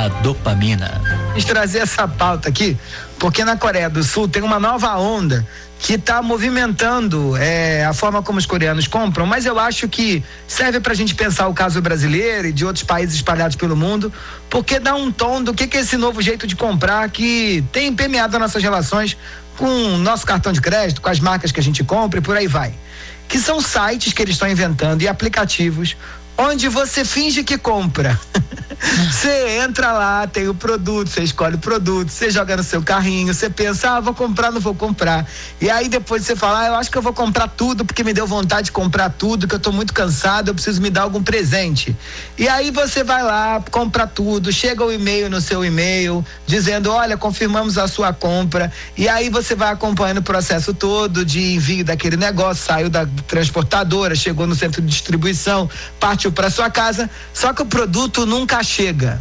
a dopamina. Vamos trazer essa pauta aqui, porque na Coreia do Sul tem uma nova onda que está movimentando a forma como os coreanos compram, mas eu acho que serve para a gente pensar o caso brasileiro e de outros países espalhados pelo mundo, porque dá um tom do que é esse novo jeito de comprar que tem permeado as nossas relações com o nosso cartão de crédito, com as marcas que a gente compra e por aí vai. Que são sites que eles estão inventando e aplicativos onde você finge que compra. Você entra lá, tem o produto, você escolhe o produto, você joga no seu carrinho, você pensa, vou comprar, não vou comprar. E aí depois você fala, eu acho que eu vou comprar tudo porque me deu vontade de comprar tudo, que eu tô muito cansado, eu preciso me dar algum presente. E aí você vai lá, compra tudo, chega o e-mail no seu e-mail, dizendo, olha, confirmamos a sua compra. E aí você vai acompanhando o processo todo de envio daquele negócio, saiu da transportadora, chegou no centro de distribuição, partiu para sua casa, só que o produto nunca chega.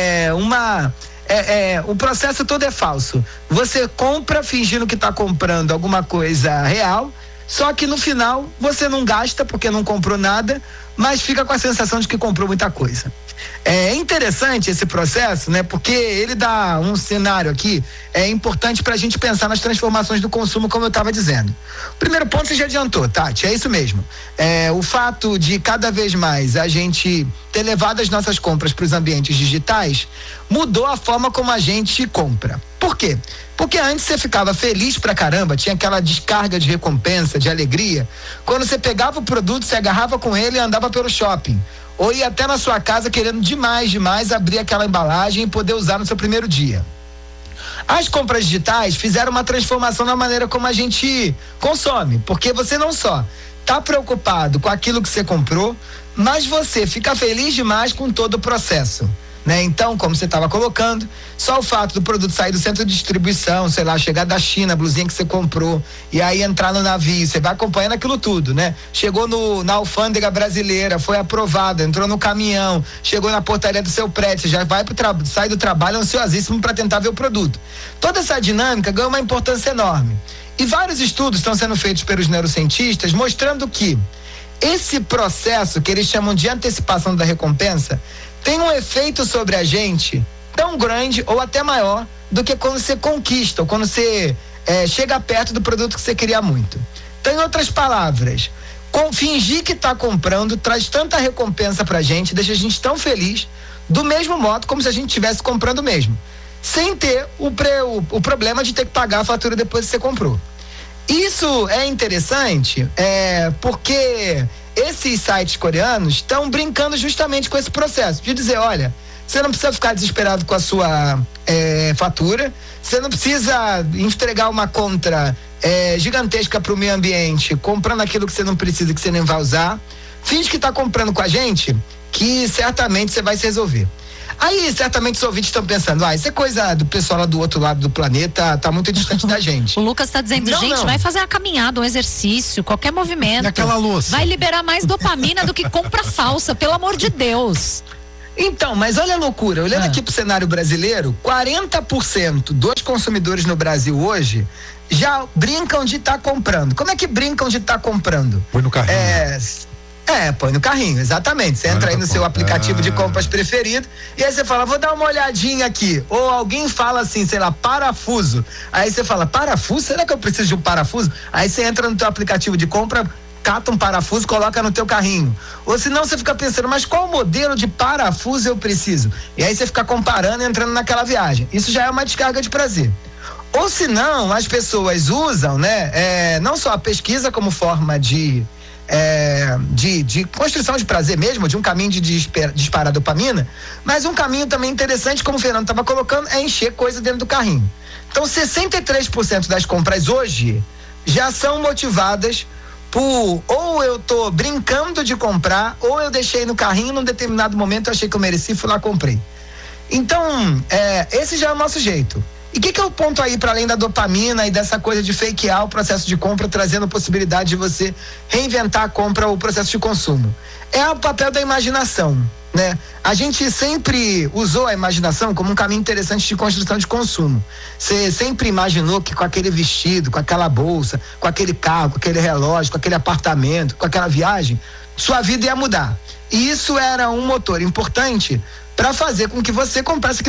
O processo todo é falso. Você compra fingindo que está comprando alguma coisa real, só que no final você não gasta porque não comprou nada, mas fica com a sensação de que comprou muita coisa. É interessante esse processo, né? Porque ele dá um cenário aqui importante para a gente pensar nas transformações do consumo, como eu estava dizendo. Primeiro ponto você já adiantou, Tati, é isso mesmo. O fato de cada vez mais a gente ter levado as nossas compras para os ambientes digitais mudou a forma como a gente compra. Por quê? Porque antes você ficava feliz pra caramba, tinha aquela descarga de recompensa, de alegria, quando você pegava o produto, você agarrava com ele e andava pelo shopping. Ou ia até na sua casa querendo demais abrir aquela embalagem e poder usar no seu primeiro dia. As compras digitais fizeram uma transformação na maneira como a gente consome, porque você não só está preocupado com aquilo que você comprou, mas você fica feliz demais com todo o processo. Né? Então, como você estava colocando, só o fato do produto sair do centro de distribuição, sei lá, chegar da China, a blusinha que você comprou, e aí entrar no navio, você vai acompanhando aquilo tudo, né? Chegou na alfândega brasileira, foi aprovado, entrou no caminhão, chegou na portaria do seu prédio, você já vai sai do trabalho ansiosíssimo para tentar ver o produto. Toda essa dinâmica ganha uma importância enorme. E vários estudos estão sendo feitos pelos neurocientistas mostrando que esse processo que eles chamam de antecipação da recompensa tem um efeito sobre a gente tão grande ou até maior do que quando você conquista ou quando você chega perto do produto que você queria muito. Então, em outras palavras, fingir que está comprando traz tanta recompensa pra gente, deixa a gente tão feliz, do mesmo modo como se a gente estivesse comprando mesmo, sem ter o problema de ter que pagar a fatura depois que você comprou. Isso é interessante porque esses sites coreanos estão brincando justamente com esse processo de dizer, olha, você não precisa ficar desesperado com a sua fatura, você não precisa entregar uma conta gigantesca para o meio ambiente, comprando aquilo que você não precisa, que você nem vai usar. Finge que está comprando com a gente, que certamente você vai se resolver. Aí, certamente, os ouvintes estão pensando, isso é coisa do pessoal lá do outro lado do planeta, tá muito distante da gente. O Lucas está dizendo, não. Vai fazer uma caminhada, um exercício, qualquer movimento. Naquela louça. Vai liberar mais dopamina do que compra falsa, pelo amor de Deus. Então, mas olha a loucura, olhando aqui pro cenário brasileiro, 40% dos consumidores no Brasil hoje já brincam de estar comprando. Como é que brincam de estar comprando? Põe no carrinho. Põe no carrinho, exatamente. Você entra aí no seu aplicativo de compras preferido e aí você fala, vou dar uma olhadinha aqui. Ou alguém fala assim, sei lá, parafuso. Aí você fala, parafuso? Será que eu preciso de um parafuso? Aí você entra no teu aplicativo de compra, cata um parafuso, coloca no teu carrinho. Ou senão você fica pensando, mas qual modelo de parafuso eu preciso? E aí você fica comparando e entrando naquela viagem. Isso já é uma descarga de prazer. Ou senão, as pessoas usam, né, não só a pesquisa como forma de construção de prazer mesmo, de um caminho de disparar a dopamina, mas um caminho também interessante, como o Fernando estava colocando, é encher coisa dentro do carrinho. Então, 63% das compras hoje já são motivadas por ou eu tô brincando de comprar, ou eu deixei no carrinho num determinado momento, eu achei que eu mereci, fui lá, comprei. Então, esse já é o nosso jeito. E o que eu ponto aí para além da dopamina e dessa coisa de fakear o processo de compra, trazendo a possibilidade de você reinventar a compra ou o processo de consumo? É o papel da imaginação, né? A gente sempre usou a imaginação como um caminho interessante de construção de consumo. Você sempre imaginou que com aquele vestido, com aquela bolsa, com aquele carro, com aquele relógio, com aquele apartamento, com aquela viagem, sua vida ia mudar. E isso era um motor importante para fazer com que você comprasse aquilo